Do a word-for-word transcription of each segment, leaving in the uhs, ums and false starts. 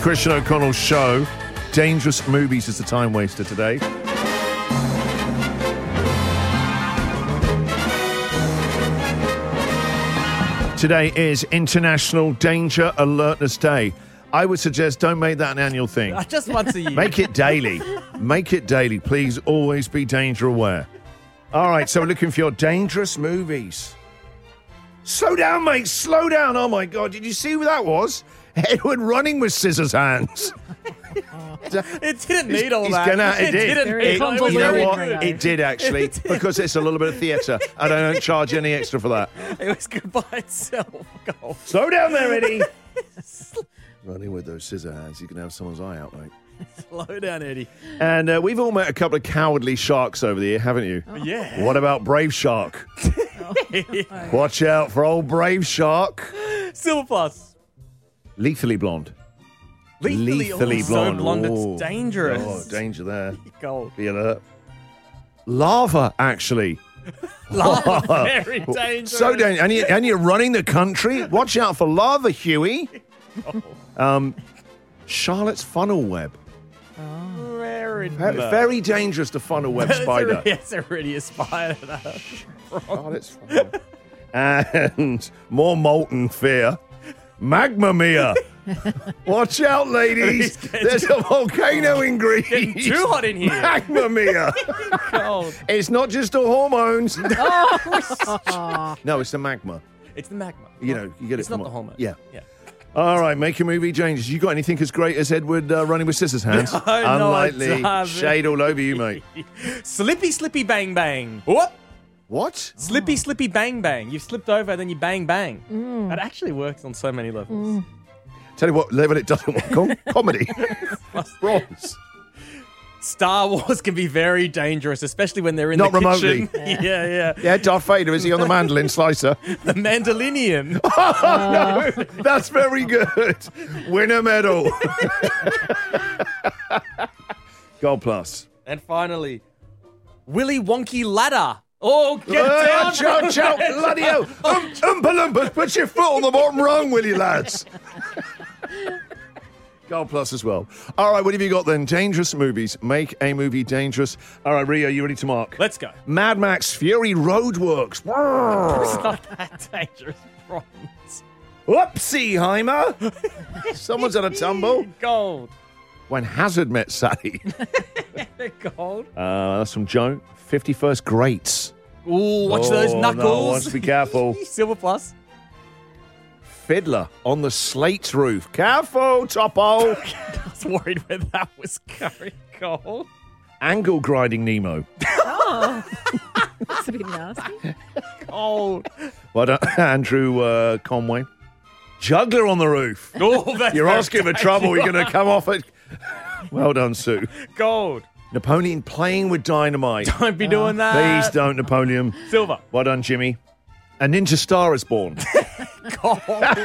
Christian O'Connell Show. Dangerous movies is the time waster today. Today is International Danger Alertness Day. I would suggest don't make that an annual thing. Just once a year. Make it daily. Make it daily. Please always be danger aware. All right, so we're looking for your dangerous movies. Slow down, mate. Slow down. Oh, my God. Did you see who that was? Edward running with scissors hands. It didn't need He's- all he's that. gonna- it did. didn't Very need all. It was You know very what? good. It did, actually, It did. because it's a little bit of theatre, and I don't charge any extra for that. It was good by itself. Go. Slow down there, Eddie. Running with those scissor hands, you can have someone's eye out, mate. Slow down, Eddie. And uh, we've all met a couple of cowardly sharks over the year, haven't you? Yeah. What about Brave Shark? Watch out for old Brave Shark. Silver Plus. Lethally blonde. Lethally, Lethally oh, blonde. So blonde, Oh, it's dangerous. Oh, danger there. Gold. Be alert. Lava, actually. Lava, very dangerous. So dangerous. And, you, and you're running the country. Watch out for lava, Huey. Um, Charlotte's funnel web. Very, Ve- Very dangerous, the funnel web spider. Yes, it really is spider. Charlotte's funnel web. And more molten fear. Magma Mia. Watch out, ladies. There's a volcano in Greece. Getting too hot in here. Magma Mia. Cold. It's not just the hormones. Oh. No, it's the magma. It's the magma. You know, you get It's it. not from the what- hormone. Yeah. Yeah. All right, make a movie changes. You got anything as great as Edward uh, running with scissors hands? No, no, I Unlikely. haven't. Shade all over you, mate. Slippy, slippy, bang, bang. What? What? Slippy, slippy, bang, bang. You've slipped over, then you bang, bang. That actually works on so many levels. Tell you what level it doesn't work on. Comedy. Bronze. Star Wars can be very dangerous, especially when they're in Not the remotely. kitchen. yeah, yeah. Yeah, Darth Vader, is he on the mandolin slicer? The Mandalorian. Oh, no, that's very good. Win a medal. Gold plus. And finally, Willy Wonky Ladder. Oh, get Uh, down. chow, chow, bloody hell. Um, Oompa Loompas, put your foot on the bottom rung, will you, lads? Gold plus as well. All right, what have you got then? Dangerous movies. Make a movie dangerous. All right, Rio, you ready to mark? Let's go. Mad Max Fury Roadworks. It's not that dangerous. Bronze. Whoopsie, Heimer. Someone's had a tumble. Gold. When Hazard Met Sally. Gold. Uh, that's from Joe. fifty-first Greats. Ooh, watch those Oh, knuckles. No, watch, be careful. Silver Plus. Fiddler on the slate roof. Careful, Topo. I was worried where that was going. Gold. Angle grinding Nemo. Oh. That's a bit nasty. Gold. Well done, Andrew uh, Conway. Juggler on the roof. Oh, that's You're very asking for trouble. You're going to come off it. Well done, Sue. Gold. Napoleon playing with dynamite. Don't be doing that. Please don't, Napoleon. Silver. Well done, Jimmy. A Ninja Star is born. Gold.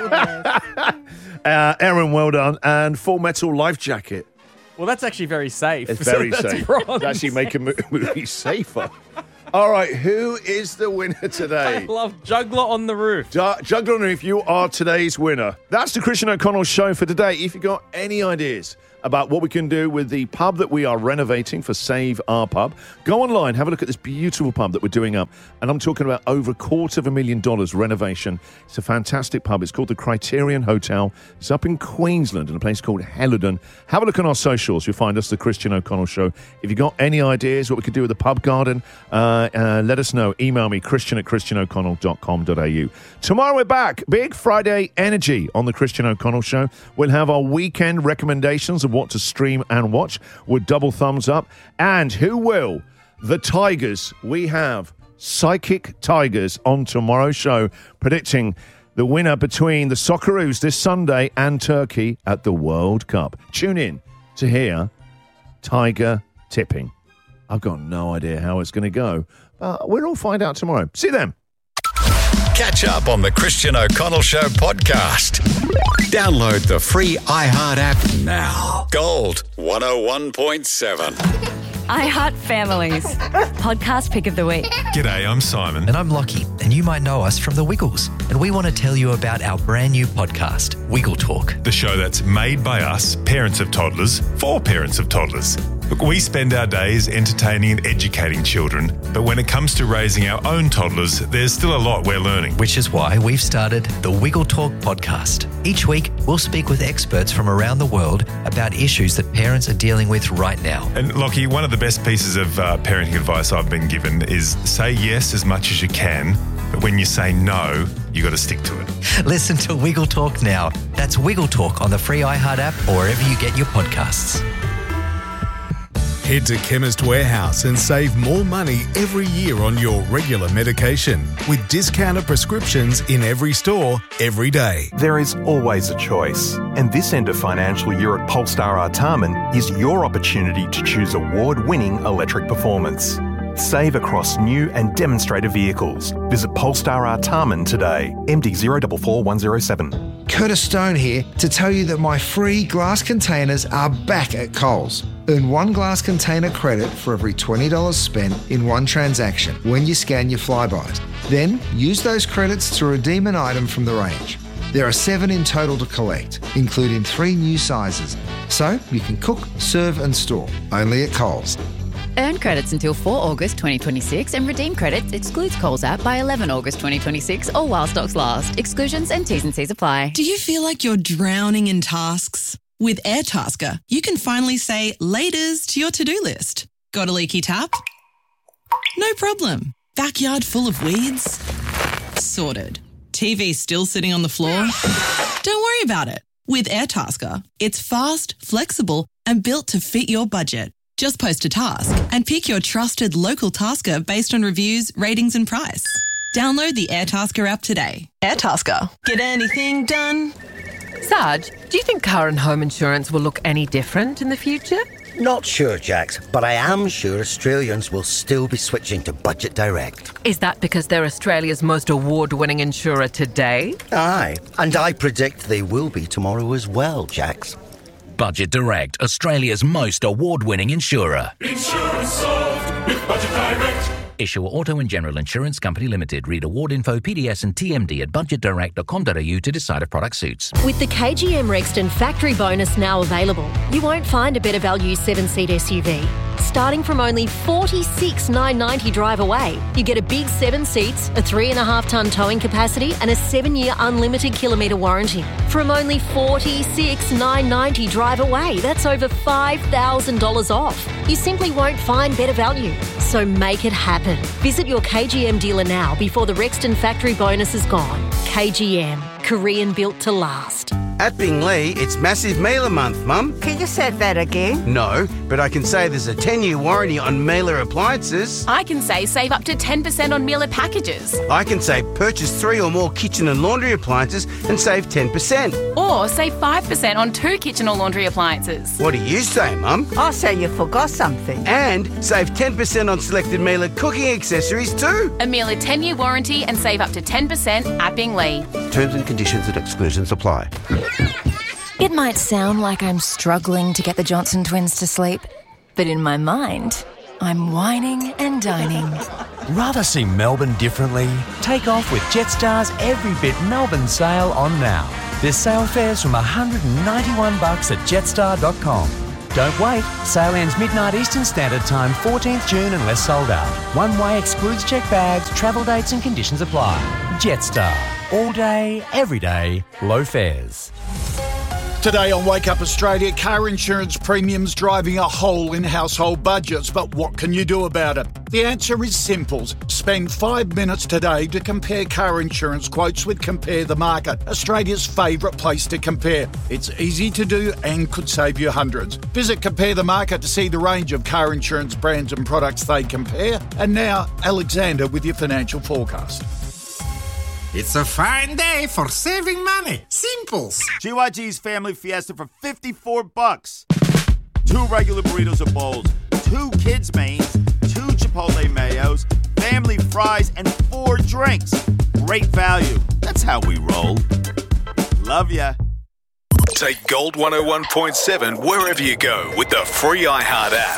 uh, Aaron, well done. And Full Metal Life Jacket. Well, that's actually very safe. It's So very that's safe. bronze. It's actually make a mo- movie safer. All right, who is the winner I today? love Juggler on the Roof. Ju- Juggler on the Roof, you are today's winner. That's the Christian O'Connell Show for today. If you've got any ideas about what we can do with the pub that we are renovating for Save Our Pub, go online, have a look at this beautiful pub that we're doing up. And I'm talking about over a quarter of a million dollars renovation. It's a fantastic pub. It's called the Criterion Hotel. It's up in Queensland in a place called Helidon. Have a look on our socials. You'll find us, the Christian O'Connell Show. If you've got any ideas what we could do with the pub garden, uh, uh, let us know. Email me, christian at christian o'connell dot com dot a u. Tomorrow we're back. Big Friday energy on the Christian O'Connell Show. We'll have our weekend recommendations of what to stream and watch with double thumbs up. And who will? The Tigers. We have Psychic Tigers on tomorrow's show, predicting the winner between the Socceroos this Sunday and Turkey at the World Cup. Tune in to hear Tiger tipping. I've got no idea how it's going to go, but we'll all find out tomorrow. See you then. Catch up on the Christian O'Connell Show podcast. Download the free iHeart app now. Gold one oh one point seven. iHeart Families. Podcast pick of the week. G'day, I'm Simon. And I'm Lockie, and you might know us from The Wiggles. And we want to tell you about our brand new podcast. Wiggle Talk. The show that's made by us, parents of toddlers, for parents of toddlers. Look, we spend our days entertaining and educating children, but when it comes to raising our own toddlers, there's still a lot we're learning. Which is why we've started the Wiggle Talk podcast. Each week, we'll speak with experts from around the world about issues that parents are dealing with right now. And Lockie, one of the best pieces of uh, parenting advice I've been given is say yes as much as you can, but when you say no, you got to stick to it. Listen to Wiggle Talk now. That's Wiggle Talk on the free iHeart app or wherever you get your podcasts. Head to Chemist Warehouse and save more money every year on your regular medication with discounted prescriptions in every store, every day. There is always a choice, and this end of financial year at Polestar Artarmon is your opportunity to choose award-winning electric performance. Save across new and demonstrator vehicles. Visit Polestar Artarmon today. M D zero four four one zero seven. Curtis Stone here to tell you that my free glass containers are back at Coles. Earn one glass container credit for every twenty dollars spent in one transaction when you scan your Flybys. Then use those credits to redeem an item from the range. There are seven in total to collect, including three new sizes. So you can cook, serve and store, only at Coles. Earn credits until the fourth of August twenty twenty-six and redeem credits excludes Coles app by the eleventh of August twenty twenty-six or while stocks last. Exclusions and T's and C's apply. Do you feel like you're drowning in tasks? With AirTasker, you can finally say laters to your to-do list. Got a leaky tap? No problem. Backyard full of weeds? Sorted. T V still sitting on the floor? Don't worry about it. With AirTasker, it's fast, flexible and built to fit your budget. Just post a task and pick your trusted local tasker based on reviews, ratings and price. Download the AirTasker app today. AirTasker. Get anything done? Sarge, do you think car and home insurance will look any different in the future? Not sure, Jax, but I am sure Australians will still be switching to Budget Direct. Is that because they're Australia's most award-winning insurer today? Aye, and I predict they will be tomorrow as well, Jax. Budget Direct, Australia's most award-winning insurer. Insurance solved with Budget Direct. Issuer Auto and General Insurance Company Limited. Read award info, P D S and T M D at budget direct dot com dot a u to decide if product suits. With the K G M Rexton factory bonus now available, you won't find a better value seven-seat S U V. Starting from only forty-six thousand nine hundred ninety dollars drive away, you get a big seven seats, a three and a half tonne towing capacity and a seven-year unlimited kilometre warranty. From only forty-six thousand nine hundred ninety dollars drive away, that's over five thousand dollars off. You simply won't find better value. So make it happen. Visit your K G M dealer now before the Rexton factory bonus is gone. K G M, Korean built to last. At Bingley, it's Massive Mailer Month, Mum. Can you say that again? No, but I can say there's a ten-year warranty on Mailer appliances. I can say save up to ten percent on Mailer packages. I can say purchase three or more kitchen and laundry appliances and save ten percent. Or save five percent on two kitchen or laundry appliances. What do you say, Mum? I say you forgot something. And save ten percent on selected Mailer cooking accessories too. A Mailer ten-year warranty and save up to ten percent at Bingley. Terms and conditions and exclusions apply. It might sound like I'm struggling to get the Johnson twins to sleep, but in my mind, I'm whining and dining. Rather see Melbourne differently? Take off with Jetstar's Every Bit Melbourne sale on now. There's sale fares from one hundred ninety-one bucks at jetstar dot com. Don't wait. Sale ends midnight Eastern Standard Time, fourteenth of June unless sold out. One way excludes check bags, travel dates and conditions apply. Jetstar. All day, every day, low fares. Today on Wake Up Australia, car insurance premiums driving a hole in household budgets. But what can you do about it? The answer is simple. Spend five minutes today to compare car insurance quotes with Compare the Market, Australia's favourite place to compare. It's easy to do and could save you hundreds. Visit Compare the Market to see the range of car insurance brands and products they compare. And now, Alexander with your financial forecast. It's a fine day for saving money. Simples. G Y G's Family Fiesta for fifty-four bucks. Two regular burritos and bowls, two kids' mains, two Chipotle mayos, family fries, and four drinks. Great value. That's how we roll. Love ya. Take Gold one oh one point seven wherever you go with the free iHeart app.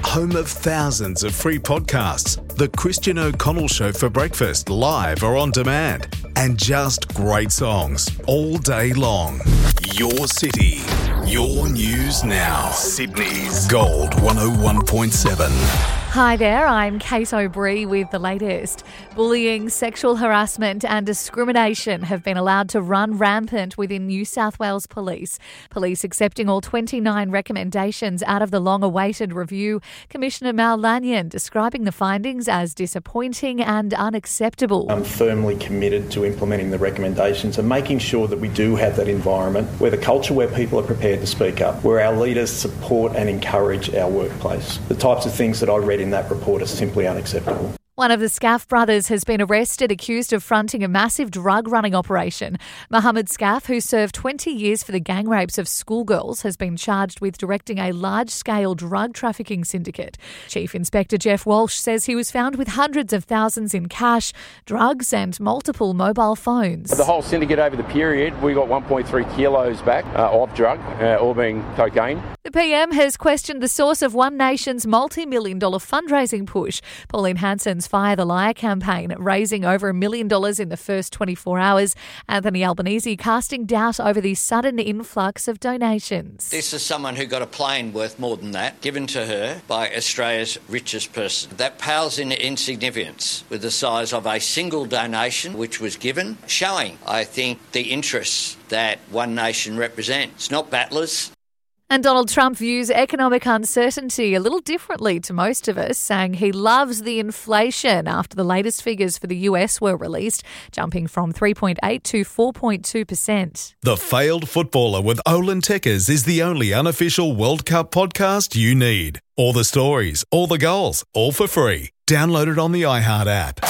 home of thousands of free podcasts, The Christian O'Connell Show for breakfast, live or on demand, and just great songs all day long. Your city, your news now. Sydney's Gold one oh one point seven. Hi there, I'm Kate O'Bree with the latest. Bullying, sexual harassment and discrimination have been allowed to run rampant within New South Wales Police. Police accepting all twenty-nine recommendations out of the long-awaited review. Commissioner Mal Lanyon describing the findings as disappointing and unacceptable. I'm firmly committed to implementing the recommendations and making sure that we do have that environment where the culture where people are prepared to speak up, where our leaders support and encourage our workplace. The types of things that I read in that report are simply unacceptable. One of the Scaff brothers has been arrested accused of fronting a massive drug-running operation. Mohammed Scaff, who served twenty years for the gang rapes of schoolgirls, has been charged with directing a large-scale drug trafficking syndicate. Chief Inspector Jeff Walsh says he was found with hundreds of thousands in cash, drugs and multiple mobile phones. The whole syndicate over the period, we got one point three kilos back uh, of drug, uh, all being cocaine. The P M has questioned the source of One Nation's multi-million dollar fundraising push. Pauline Hanson's Fire the Liar campaign, raising over a million dollars in the first twenty-four hours. Anthony Albanese casting doubt over the sudden influx of donations. This is someone who got a plane worth more than that given to her by Australia's richest person. That pales in insignificance with the size of a single donation which was given, showing, I think, the interests that One Nation represents, not battlers. And Donald Trump views economic uncertainty a little differently to most of us, saying he loves the inflation after the latest figures for the U S were released, jumping from three point eight to four point two percent. The Failed Footballer with Olin Tekkers is the only unofficial World Cup podcast you need. All the stories, all the goals, all for free. Download it on the iHeart app.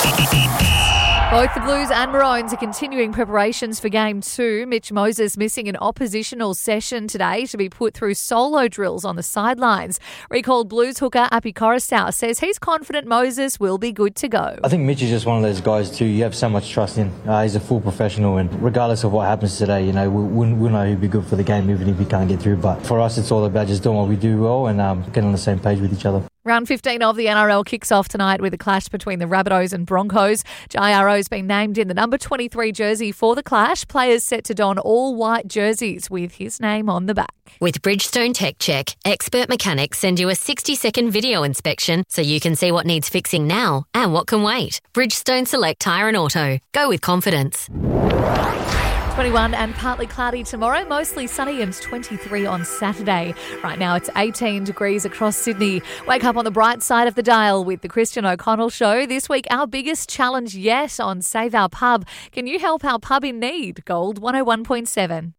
Both the Blues and Maroons are continuing preparations for Game two. Mitch Moses missing an oppositional session today to be put through solo drills on the sidelines. Recalled Blues hooker Api Koroisau says he's confident Moses will be good to go. I think Mitch is just one of those guys too you have so much trust in. Uh, he's a full professional, and regardless of what happens today, you know, we'll, we'll know he'll be good for the game even if he can't get through. But for us, it's all about just doing what we do well and um, getting on the same page with each other. Round fifteen of the N R L kicks off tonight with a clash between the Rabbitohs and Broncos. J R O's been named in the number twenty-three jersey for the clash. Players set to don all white jerseys with his name on the back. With Bridgestone Tech Check, expert mechanics send you a sixty-second video inspection so you can see what needs fixing now and what can wait. Bridgestone Select Tyre and Auto. Go with confidence. twenty-one and partly cloudy tomorrow, mostly sunny and twenty-three on Saturday. Right now it's eighteen degrees across Sydney. Wake up on the bright side of the dial with the Christian O'Connell Show. This week, our biggest challenge yet on Save Our Pub. Can you help our pub in need? Gold one oh one point seven.